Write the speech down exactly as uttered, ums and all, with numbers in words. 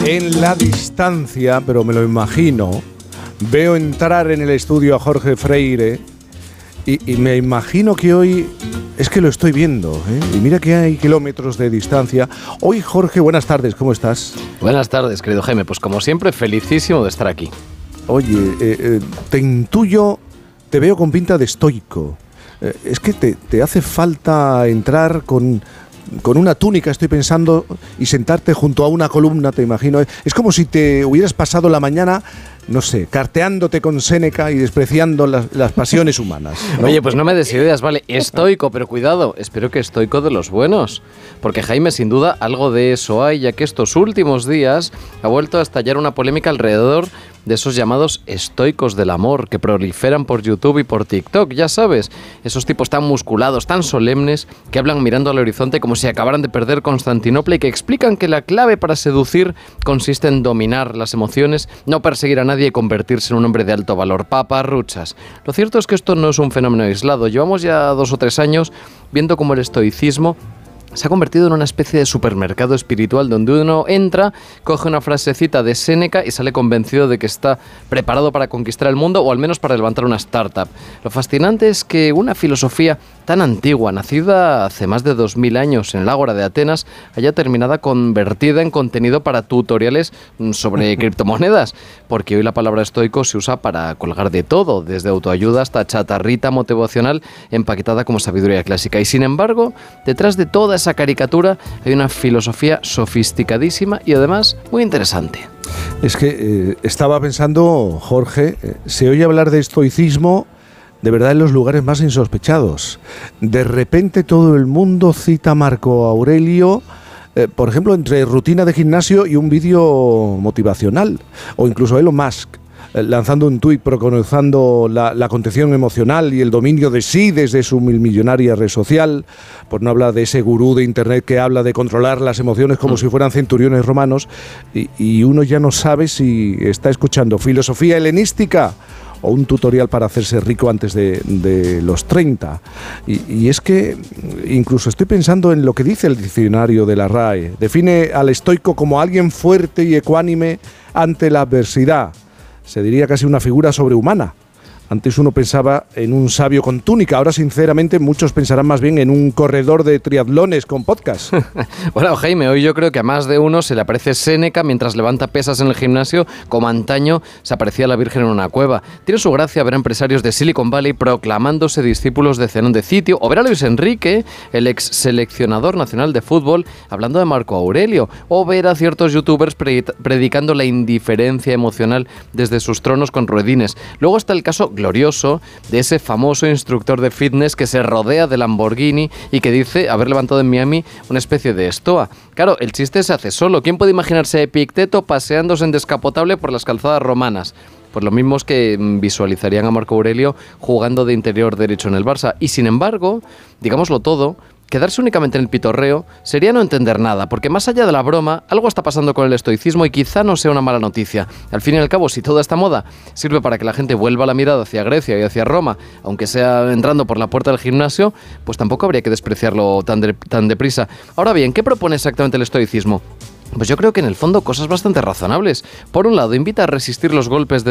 en la distancia, pero me lo imagino, veo entrar en el estudio a Jorge Freire y, y me imagino que hoy, es que lo estoy viendo, ¿eh? Y mira que hay kilómetros de distancia. Hoy, Jorge, buenas tardes, ¿cómo estás? Buenas tardes, querido Jaime, pues como siempre, felicísimo de estar aquí. Oye, eh, eh, te intuyo, te veo con pinta de estoico. Eh, es que te, te hace falta entrar con... con una túnica, estoy pensando, y sentarte junto a una columna, te imagino. Es como si te hubieras pasado la mañana, no sé, carteándote con Séneca y despreciando las, las pasiones humanas, ¿no? Oye, pues no me des ideas, vale, estoico, pero cuidado, espero que estoico de los buenos. Porque Jaime, sin duda, algo de eso hay, ya que estos últimos días ha vuelto a estallar una polémica alrededor de esos llamados estoicos del amor que proliferan por YouTube y por TikTok, ya sabes, esos tipos tan musculados, tan solemnes, que hablan mirando al horizonte como si acabaran de perder Constantinopla y que explican que la clave para seducir consiste en dominar las emociones, no perseguir a nadie y convertirse en un hombre de alto valor. Paparruchas. Lo cierto es que esto no es un fenómeno aislado, llevamos ya dos o tres años viendo cómo el estoicismo se ha convertido en una especie de supermercado espiritual donde uno entra, coge una frasecita de Séneca y sale convencido de que está preparado para conquistar el mundo o al menos para levantar una startup. Lo fascinante es que una filosofía tan antigua, nacida hace más de dos mil años en el Ágora de Atenas, haya terminado convertida en contenido para tutoriales sobre criptomonedas, porque hoy la palabra estoico se usa para colgar de todo, desde autoayuda hasta chatarrita motivacional empaquetada como sabiduría clásica. Y sin embargo, detrás de toda esa caricatura hay una filosofía sofisticadísima y además muy interesante. Es que eh, estaba pensando, Jorge, eh, se oye hablar de estoicismo de verdad en los lugares más insospechados. De repente todo el mundo cita a Marco Aurelio, eh, por ejemplo, entre rutina de gimnasio y un vídeo motivacional, o incluso Elon Musk lanzando un tuit preconizando la, la contención emocional y el dominio de sí desde su millonaria red social, por no hablar de ese gurú de internet que habla de controlar las emociones como mm. si fueran centuriones romanos, y, y uno ya no sabe si está escuchando filosofía helenística o un tutorial para hacerse rico antes de, de los treinta. Y, y es que incluso estoy pensando en lo que dice el diccionario de la R A E. Define al estoico como alguien fuerte y ecuánime ante la adversidad. Se diría casi una figura sobrehumana. Antes uno pensaba en un sabio con túnica, ahora sinceramente muchos pensarán más bien en un corredor de triatlones con podcast. Bueno, Jaime, hoy yo creo que a más de uno se le aparece Séneca mientras levanta pesas en el gimnasio, como antaño se aparecía la Virgen en una cueva. Tiene su gracia ver a empresarios de Silicon Valley proclamándose discípulos de Zenón de Citio, o ver a Luis Enrique, el ex seleccionador nacional de fútbol, hablando de Marco Aurelio, o ver a ciertos youtubers predicando la indiferencia emocional desde sus tronos con ruedines. Luego está el caso glorioso de ese famoso instructor de fitness que se rodea de Lamborghini y que dice haber levantado en Miami una especie de estoa. Claro, el chiste se hace solo. ¿Quién puede imaginarse a Epicteto paseándose en descapotable por las calzadas romanas? Pues lo mismo es que visualizarían a Marco Aurelio jugando de interior derecho en el Barça. Y sin embargo, digámoslo todo, quedarse únicamente en el pitorreo sería no entender nada, porque más allá de la broma, algo está pasando con el estoicismo y quizá no sea una mala noticia. Al fin y al cabo, si toda esta moda sirve para que la gente vuelva la mirada hacia Grecia y hacia Roma, aunque sea entrando por la puerta del gimnasio, pues tampoco habría que despreciarlo tan, de, tan deprisa. Ahora bien, ¿qué propone exactamente el estoicismo? Pues yo creo que en el fondo cosas bastante razonables. Por un lado, invita a resistir los golpes de